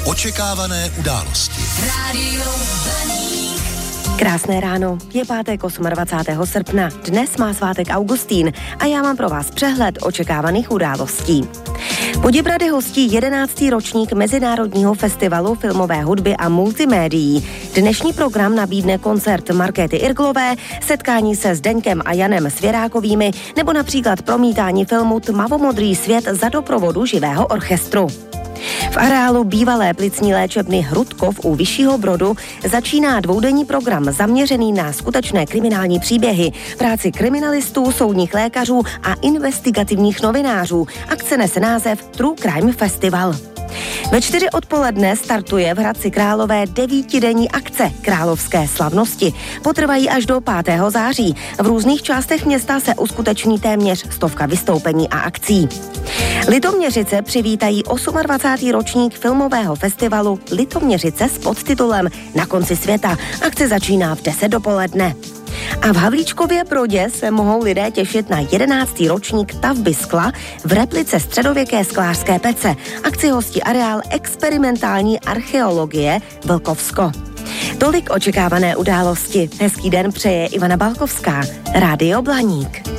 Očekávané události. Rádio Blaník. Krásné ráno, je pátek 28. srpna, dnes má svátek Augustín a já mám pro vás přehled očekávaných událostí. Poděbrady hostí 11. ročník Mezinárodního festivalu filmové hudby a multimédií. Dnešní program nabídne koncert Markéty Irglové, setkání se Zdeňkem a Janem Svěrákovými nebo například promítání filmu Tmavomodrý svět za doprovodu živého orchestru. V areálu bývalé plicní léčebny Hrudkov u Vyššího Brodu začíná dvoudenní program zaměřený na skutečné kriminální příběhy, práci kriminalistů, soudních lékařů a investigativních novinářů. Akce nese název True Crime Festival. Ve 4 odpoledne startuje v Hradci Králové 9denní akce Královské slavnosti. Potrvají až do 5. září. V různých částech města se uskuteční téměř 100 vystoupení a akcí. Litoměřice přivítají 28. ročník filmového festivalu Litoměřice s podtitulem Na konci světa. Akce začíná v 10 dopoledne. A v Havlíčkově Brodě se mohou lidé těšit na 11. ročník tavby skla v replice středověké sklářské pece. Akci hostí areál experimentální archeologie Vlkovsko. Tolik očekávané události. Hezký den přeje Ivana Balkovská. Rádio Blaník.